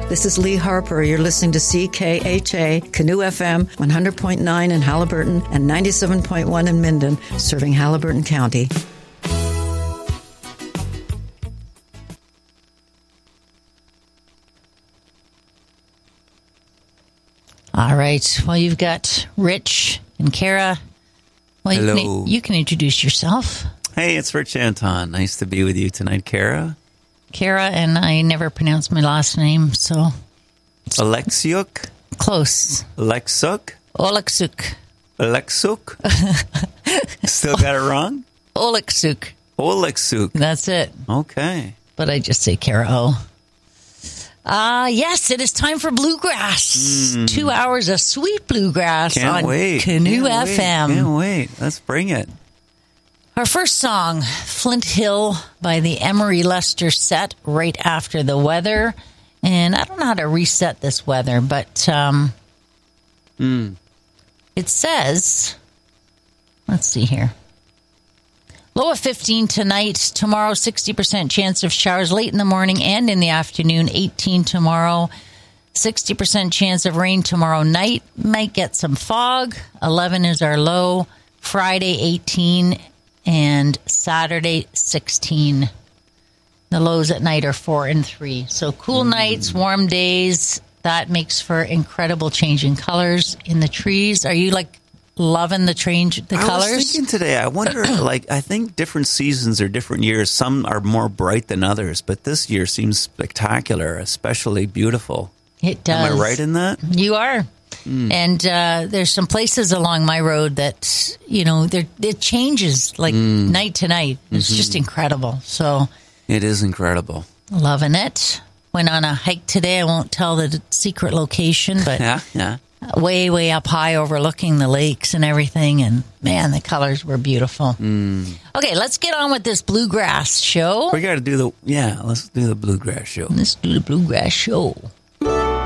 This is Lee Harper. You're listening to CKHA, Canoe FM, 100.9 in Haliburton and 97.1 in Minden, serving Haliburton County. All right. Well, you've got Rich and Kara. Well, hello. You can introduce yourself. Hey, it's Rich Anton. Nice to be with you tonight, Kara. Kara, and I never pronounce my last name, so... Alexiuk? Close. Alexuk? Oleksuk. Alexuk? Still got it wrong? Oleksuk. Oleksuk. That's it. Okay. But I just say Kara O. Yes, it is time for Bluegrass. 2 hours of sweet bluegrass Can't on wait. Canoe FM. Can't wait. Let's bring it. Our first song, Flint Hill by the Emery Lester Set, right after the weather. And I don't know how to reset this weather, but it says, let's see here. Low of 15 tonight. Tomorrow, 60% chance of showers late in the morning and in the afternoon. 18 tomorrow. 60% chance of rain tomorrow night. Might get some fog. 11 is our low. Friday, 18. And Saturday, 16. The lows at night are 4 and 3. So cool nights, warm days. That makes for incredible change in colors in the trees. Are you like loving the colors? I was thinking today, I wonder, I think different seasons or different years, some are more bright than others, but this year seems spectacular, especially beautiful. It does. Am I right in that? You are. And there's some places along my road that, it changes like night to night. It's just incredible. So it is incredible. Loving it. Went on a hike today. I won't tell the secret location, but yeah. Way, way up high overlooking the lakes and everything. And, man, the colors were beautiful. Okay, let's get on with this Bluegrass show. We got to let's do the Bluegrass show. Let's do the Bluegrass show.